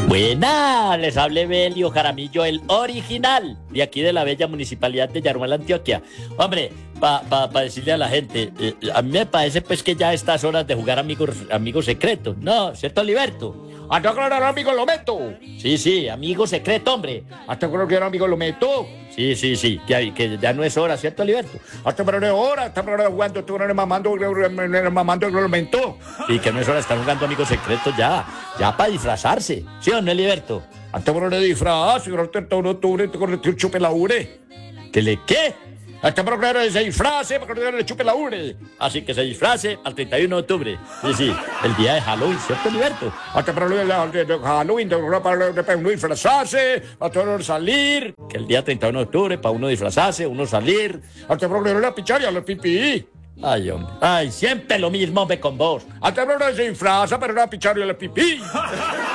Buena, les hablé Belio Jaramillo, el original, de aquí de la bella municipalidad de Yarumal, Antioquia. Hombre, para decirle a la gente, a mí me parece pues que ya a estas horas de jugar amigos secretos, ¿no? ¿Cierto, Liberto? ¿Hasta cuándo era amigo lo meto? Sí, amigo secreto, hombre. ¿Hasta cuándo era amigo lo meto? Sí, que ya no es hora, ¿cierto, Liberto? Hasta cuándo es hora, hasta cuándo jugando, tú no eres mamando lo meto. Sí, que no es hora, están jugando amigos secretos ya para disfrazarse, ¿sí o no, Liberto? Hasta cuándo le disfraz, si el 31 de octubre te corre el chupe la ure. ¿Que le qué? Hasta cuándo se disfrace, para que le chupe la ure. Así que se disfrace al 31 de octubre. Sí, el día de Halloween, ¿cierto, Liberto? Hasta para de Halloween, para uno disfrazarse, para todo salir. Que el día 31 de octubre, para uno disfrazarse, uno salir. Hasta para la picharia, los pipí. Ay, hombre. Ay, siempre lo mismo, ve con vos. Hasta para se disfraza, para la picharia, los pipí.